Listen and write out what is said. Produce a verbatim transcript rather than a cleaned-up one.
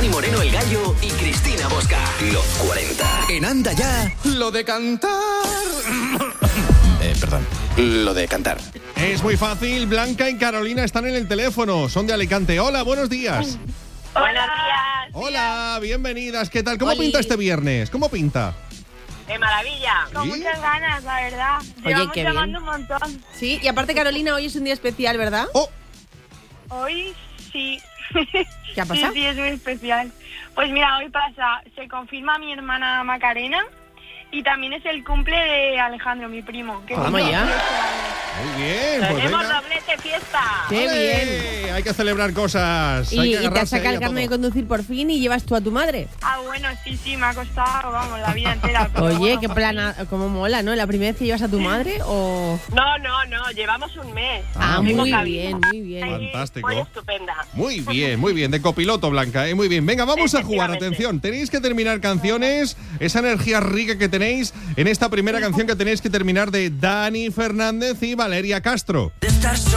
Dani Moreno, El Gallo y Cristina Bosca. Los cuarenta. En Anda Ya, lo de cantar. eh, perdón, lo de cantar. Es muy fácil. Blanca y Carolina están en el teléfono. Son de Alicante. Hola, buenos días. Buenos días. Hola, bienvenidas. ¿Qué tal? ¿Cómo Oli. pinta este viernes? ¿Cómo pinta? De maravilla. ¿Sí? Con muchas ganas, la verdad. Oye, Llevamos qué llamando bien. un montón. Sí, y aparte, Carolina, hoy es un día especial, ¿verdad? Oh, Hoy sí. ¿Qué ha pasado? Sí, sí, es muy especial. Pues mira, hoy pasa, se confirma mi hermana Macarena y también es el cumple de Alejandro, mi primo. Que Vamos cumple ya. dieciocho años. muy bien. Pues Tenemos venga. doblete fiesta. ¡Qué ¡Ole! bien! Hay que celebrar cosas. Y, Hay que y te has agarrarse sacado ahí el a carnet de todo. conducir por fin y llevas tú a tu madre. Ah, bueno, sí, sí, me ha costado, vamos, la vida entera. pero Oye, bueno, qué por plana, cómo mola, ¿no? ¿La primera vez que llevas a tu madre o...? fin. No, no, no, llevamos un mes. Ah, Ah, muy muy bien. bien, muy bien. Ahí, Fantástico. Muy estupenda. Muy bien, muy bien. De copiloto, Blanca, ¿eh? Muy bien. Venga, vamos a jugar. Efectivamente. Atención, tenéis que terminar canciones. Esa energía rica que tenéis en esta primera canción que tenéis que terminar de Dani Fernández y Valeria Castro.